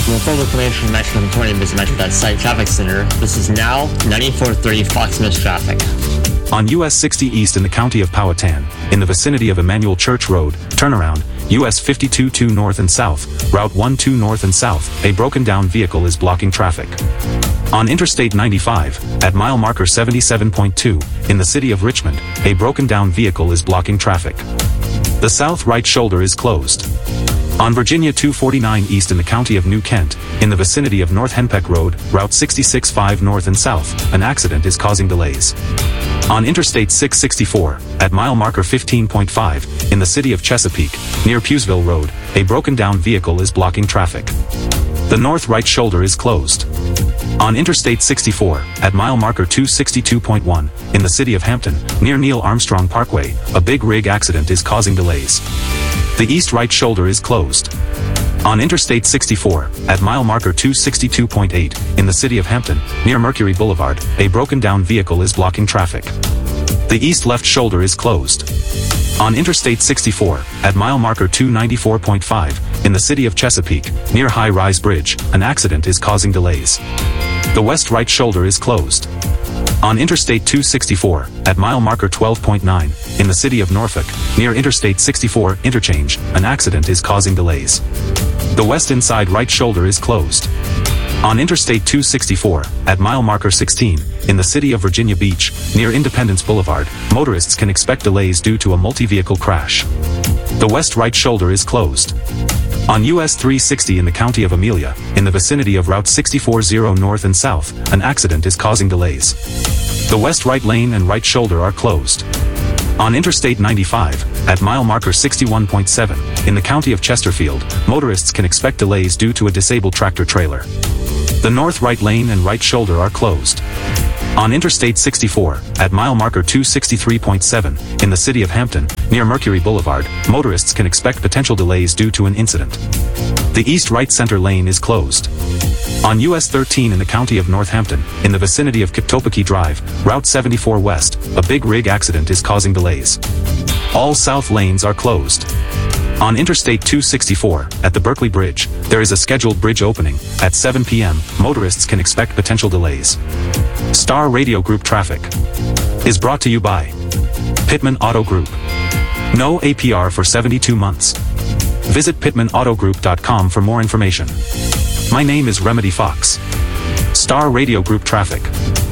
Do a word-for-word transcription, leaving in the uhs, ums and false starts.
For full information on Metro twenty, visit Metro dot site Traffic Center. This is now ninety-four thirty Fox Miss traffic. On U S sixty East in the county of Powhatan, in the vicinity of Emmanuel Church Road, turnaround, U S fifty-two two North and South, Route one two North and South, a broken-down vehicle is blocking traffic. On Interstate ninety-five, at mile marker seventy-seven point two, in the city of Richmond, a broken-down vehicle is blocking traffic. The south right shoulder is closed. On Virginia two forty-nine East in the county of New Kent, in the vicinity of North Henpeck Road, Route sixty-six five North and South, an accident is causing delays. On Interstate six sixty-four, at mile marker fifteen point five, in the city of Chesapeake, near Pewsville Road, a broken-down vehicle is blocking traffic. The north right shoulder is closed. On Interstate sixty-four, at mile marker two sixty-two point one, in the city of Hampton, near Neil Armstrong Parkway, a big rig accident is causing delays. The east right shoulder is closed. On Interstate sixty-four, at mile marker two sixty-two point eight, in the city of Hampton, near Mercury Boulevard, a broken-down vehicle is blocking traffic. The east left shoulder is closed. On Interstate sixty-four, at mile marker two ninety-four point five, in the city of Chesapeake, near High Rise Bridge, an accident is causing delays. The west right shoulder is closed. On Interstate two sixty-four, at mile marker twelve point nine, in the city of Norfolk, near Interstate sixty-four interchange, an accident is causing delays. The west inside right shoulder is closed. On Interstate two sixty-four, at mile marker sixteen, in the city of Virginia Beach, near Independence Boulevard, motorists can expect delays due to a multi-vehicle crash. The west right shoulder is closed. On U S three sixty in the county of Amelia, in the vicinity of Route six forty North and South, an accident is causing delays. The west right lane and right shoulder are closed. On Interstate ninety-five, at mile marker sixty-one point seven, in the county of Chesterfield, motorists can expect delays due to a disabled tractor-trailer. The north right lane and right shoulder are closed. On Interstate sixty-four, at mile marker two sixty-three point seven, in the city of Hampton, near Mercury Boulevard, motorists can expect potential delays due to an incident. The east right center lane is closed. On U S thirteen in the county of Northampton, in the vicinity of Kiptopaki Drive, Route seventy-four West, a big rig accident is causing delays. All south lanes are closed. On Interstate two sixty-four, at the Berkeley Bridge, there is a scheduled bridge opening. At seven p m, motorists can expect potential delays. Star Radio Group Traffic is brought to you by Pittman Auto Group. No A P R for seventy-two months. Visit pittman auto group dot com for more information. My name is Remedy Fox. Star Radio Group Traffic.